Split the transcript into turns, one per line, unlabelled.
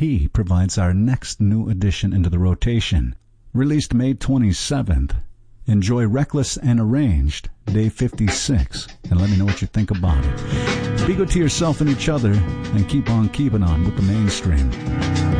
He provides our next new addition into the rotation. Released May 27th. Enjoy Reckless and Arranged, day 56, and let me know what you think about it. Be good to yourself and each other, and keep on keeping on with the mainstream.